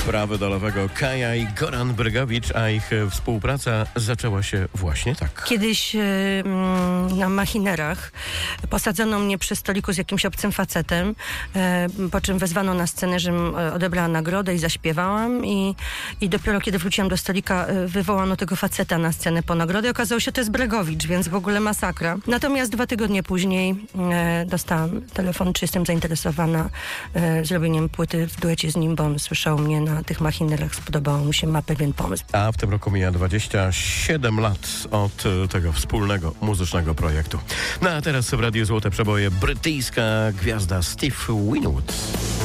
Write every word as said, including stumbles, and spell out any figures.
Prawy do lewego Kaja i Goran Brygowicz, a ich współpraca zaczęła się właśnie tak. Kiedyś yy, na machinerach posadzono mnie przy stoliku z jakimś obcym facetem, yy, po czym wezwano na scenę, żebym odebrała nagrodę i zaśpiewałam i, i dopiero kiedy wróciłam do stolika, yy, wywołano tego faceta na scenę po nagrodę i okazało się, że to jest Bregowicz, więc w ogóle masakra. Natomiast dwa tygodnie później yy, dostałam telefon, czy jestem zainteresowana yy, zrobieniem płyty w duecie z nim, bo on słyszał mnie na tych machinerach, spodobało mu się, ma pewien pomysł. A w tym roku mija dwadzieścia siedem lat od tego wspólnego muzycznego projektu. No a teraz w Radiu Złote Przeboje brytyjska gwiazda Steve Winwood.